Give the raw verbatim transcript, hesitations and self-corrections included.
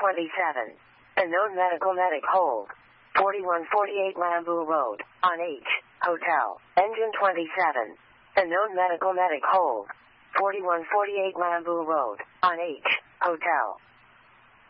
twenty-seven. Unknown medical medic hold. forty-one forty-eight Lambu Road, on H, Hotel. Engine twenty-seven. Unknown medical medic hold. forty-one forty-eight Lambu Road, on H, Hotel.